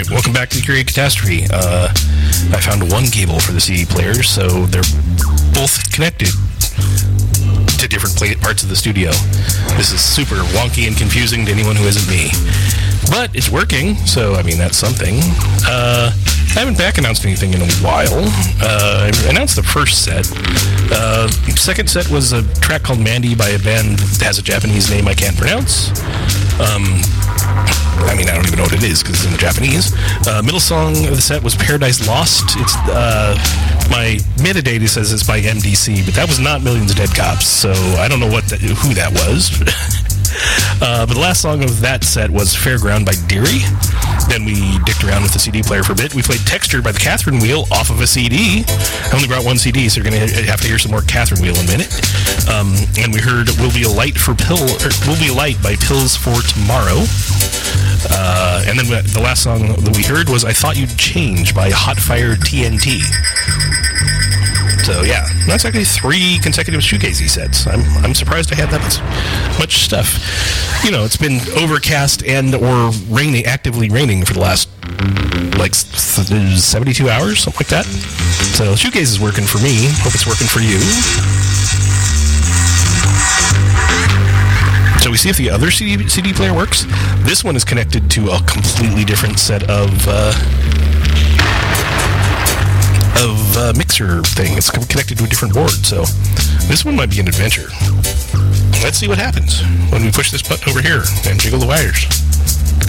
Alright, welcome back to the Curated Catastrophe. I found one cable for the CD players, so they're both connected to different parts of the studio. This is super wonky and confusing to anyone who isn't me. But it's working, so, I mean, that's something. I haven't back announced anything in a while. I announced the first set. Second set was a track called Mandy by a band that has a Japanese name I can't pronounce. I mean, I don't even know what it is because it's in Japanese. Middle song of the set was Paradise Lost. It's my metadata says it's by MDC, but that was not Millions of Dead Cops, so I don't know who that was. But the last song of that set was Fairground by Deary. Then we dicked around with the CD player for a bit. We played Texture by the Catherine Wheel off of a CD. I only brought one CD, so you're going to have to hear some more Catherine Wheel in a minute. And we heard Will Be a Light by Pills for Tomorrow. And then the last song that we heard was I Thought You'd Change by Hot Fire TNT. So yeah, that's actually 3 consecutive shoegazy sets. I'm surprised I had that much stuff. You know, it's been overcast and or actively raining for the last 72 hours, something like that. So shoegaze is working for me. Hope it's working for you. So we see if the other CD player works. This one is connected to a completely different set of mixer thing. It's connected to a different board, so this one might be an adventure. Let's see what happens when we push this button over here and jiggle the wires.